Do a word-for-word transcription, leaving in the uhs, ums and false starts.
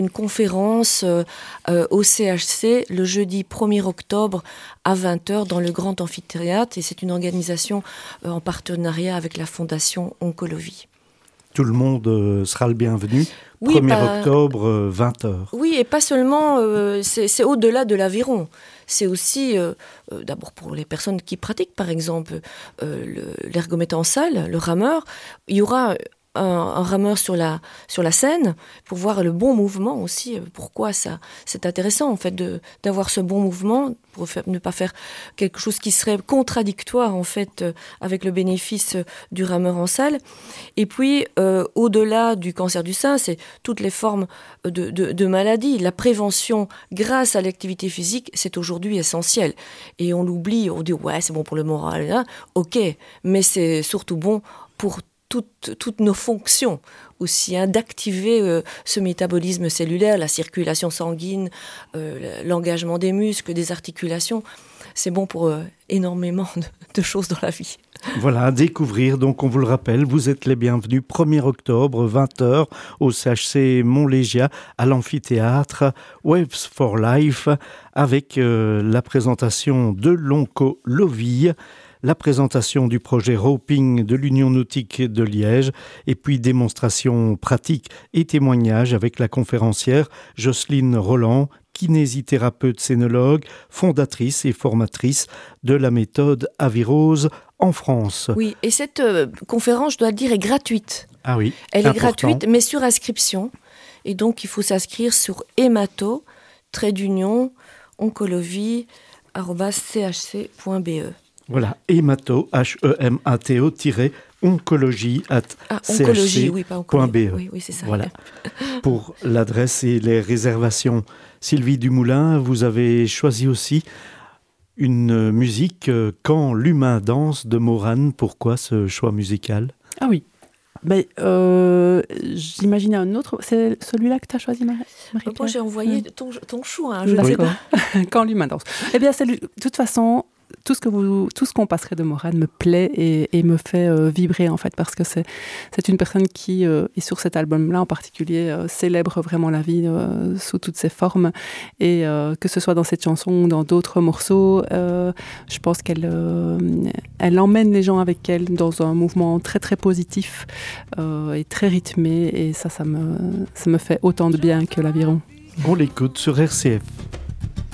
une conférence euh, euh, au C H C le jeudi premier octobre à vingt heures dans le Grand Amphithéâtre. Et c'est une organisation euh, en partenariat avec la Fondation Oncolovie. Tout le monde euh, sera le bienvenu. Oui, premier bah, octobre, euh, vingt heures. Oui, et pas seulement, euh, c'est, c'est au-delà de l'aviron. C'est aussi, euh, euh, d'abord pour les personnes qui pratiquent, par exemple, euh, le, l'ergomètre en salle, le rameur, il y aura un, un rameur sur la, sur la scène pour voir le bon mouvement aussi. Pourquoi ça, c'est intéressant, en fait, de, d'avoir ce bon mouvement pour faire, ne pas faire quelque chose qui serait contradictoire, en fait, euh, avec le bénéfice euh, du rameur en salle. Et puis, euh, au-delà du cancer du sein, c'est toutes les formes de, de, de maladies. La prévention grâce à l'activité physique, c'est aujourd'hui essentiel. Et on l'oublie, on dit, ouais, c'est bon pour le moral, hein. Ok, mais c'est surtout bon pour Toutes, toutes nos fonctions aussi, hein, d'activer euh, ce métabolisme cellulaire, la circulation sanguine, euh, l'engagement des muscles, des articulations. C'est bon pour euh, énormément de, de choses dans la vie. Voilà, à découvrir, donc on vous le rappelle, vous êtes les bienvenus, premier octobre, vingt heures, au C H C Montlégia, à l'amphithéâtre Waves for Life, avec euh, la présentation de l'Oncolovie, la présentation du projet Roping de l'Union nautique de Liège, et puis démonstration pratique et témoignage avec la conférencière Jocelyne Roland, kinésithérapeute scénologue, fondatrice et formatrice de la méthode Avirose en France. Oui, et cette euh, conférence, je dois le dire, est gratuite. Ah oui, Elle important. est gratuite, mais sur inscription. Et donc, il faut s'inscrire sur hémato, trait d'union, oncolovie, arobase c h c point b e. Voilà, hémato, H E M A T O, tiré, oncologie, at ah, c h c point b e. Oui, oui, c'est ça. Voilà, pour l'adresse et les réservations. Sylvie Dumoulin, vous avez choisi aussi une musique euh, Quand l'humain danse de Morane. Pourquoi ce choix musical ? Ah oui. Ben, euh, j'imaginais un autre. C'est celui-là que tu as choisi, Marie. Marie Moi, j'ai envoyé oui. ton, ton choix. Hein, je ne sais pas. Quand l'humain danse. Eh bien, c'est, de toute façon, tout ce, que vous, tout ce qu'on passerait de Morane me plaît et, et me fait euh, vibrer, en fait, parce que c'est, c'est une personne qui, euh, et sur cet album-là en particulier, euh, célèbre vraiment la vie euh, sous toutes ses formes. Et euh, que ce soit dans cette chanson ou dans d'autres morceaux, euh, je pense qu'elle euh, elle emmène les gens avec elle dans un mouvement très, très positif euh, et très rythmé. Et ça, ça me, ça me fait autant de bien que l'aviron. On l'écoute sur R C F.